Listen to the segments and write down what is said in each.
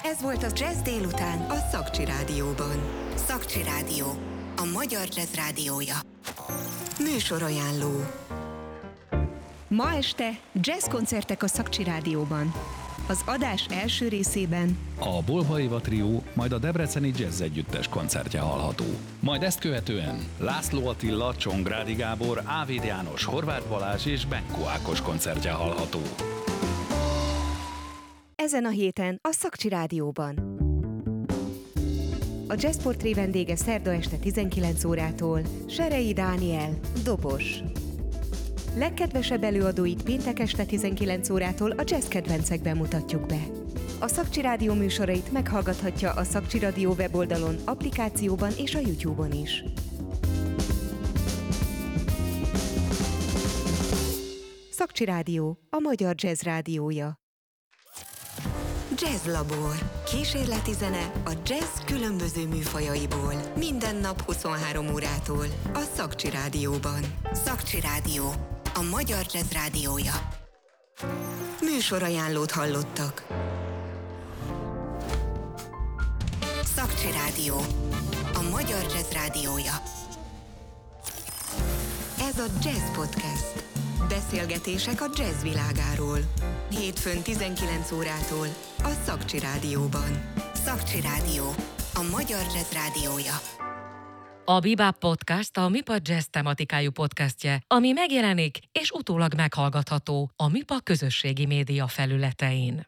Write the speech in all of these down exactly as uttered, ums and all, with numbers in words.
Ez volt a Jazz délután a Szakcsi Rádióban. Szakcsi Rádió, a magyar jazz rádiója. Műsorajánló. Ma este jazz koncertek a Szakcsi Rádióban. Az adás első részében a Bolha Éva trió, majd a Debreceni Jazz Együttes koncertje hallható. Majd ezt követően László Attila, Csongrádi Gábor, Ávéd János, Horváth Balázs és Benkó Ákos koncertje hallható. Ezen a héten a Szakcsi Rádióban. A Jazzportré vendége szerda este tizenkilenc órától Serei Dániel, dobos. Legkedvesebb előadóit péntek este tizenkilenc órától a jazz kedvencekben mutatjuk be. A Szakcsi Rádió műsorait meghallgathatja a Szakcsi Rádió weboldalon, applikációban és a YouTube-on is. Szakcsi Rádió, a magyar jazz rádiója. Jazz Labor. Kísérleti zene a jazz különböző műfajaiból. Minden nap huszonhárom órától a Szakcsi Rádióban. Szakcsi Rádió, a magyar jazz rádiója. Műsorajánlót hallottak. Szakcsi Rádió, a magyar jazz rádiója. Ez a Jazz Podcast. Beszélgetések a jazz világáról. Hétfőn tizenkilenc órától a Szakcsi Rádióban. Szakcsi Rádió, a magyar jazz rádiója. A Bebop Podcast a MIPA Jazz tematikájú podcastje, ami megjelenik és utólag meghallgatható a MIPA közösségi média felületein.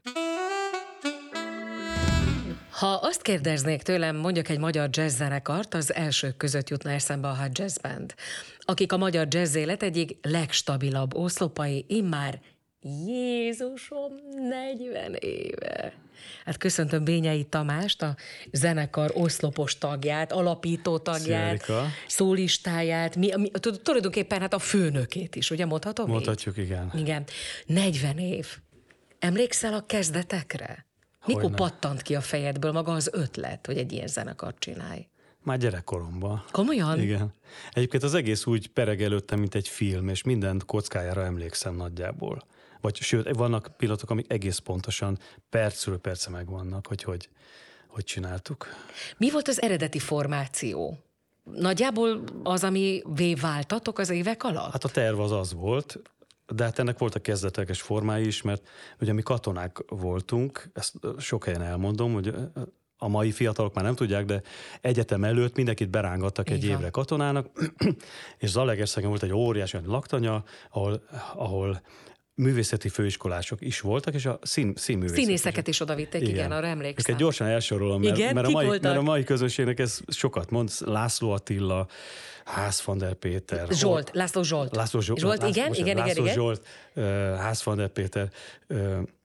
Ha azt kérdeznék tőlem, mondjak egy magyar jazz zenekart, az elsők között jutna eszembe a Hot Jazz Band, akik a magyar jazz élet egyik legstabilabb oszlopai immár Jézusom, negyven éve. Hát köszöntöm Bényei Tamást, a zenekar oszlopos tagját, alapító tagját, Szia, szólistáját, mi, mi, tulajdonképpen hát a főnökét is, ugye mondhatom? Mondhatjuk, így? igen. Igen. negyven év. Emlékszel a kezdetekre? Mikor Hogyne. pattant ki a fejedből maga az ötlet, hogy egy ilyen zenekart csinálj? Már gyerekkoromban. Komolyan? Igen. Egyébként az egész úgy pereg előttem, mint egy film, és minden kockájára emlékszem nagyjából. Vagy sőt, vannak pillanatok, amik egész pontosan percről perce megvannak, hogy hogy, hogy csináltuk. Mi volt az eredeti formáció? Nagyjából az, ami váltatok az évek alatt? Hát a terv az az volt, de hát ennek voltak kezdetleges formái is, mert ugye mi katonák voltunk, ezt sok helyen elmondom, hogy a mai fiatalok már nem tudják, de egyetem előtt mindenkit berángattak egy évre katonának, és Zalaegerszegen volt egy óriási laktanya, ahol, ahol művészeti főiskolások is voltak, és a szín, színművészek. Színészeket is odavitték, igen, igen, arra emlékszem. Őket gyorsan elsorolom, mert, igen, mert, a mai, mert a mai közönségnek ez sokat mond. László Attila, Ház van der Péter. Zsolt, László Zsolt. László Zsolt, Zsolt László, igen, most igen, László igen, Zsolt, uh, Ház van der Péter, uh,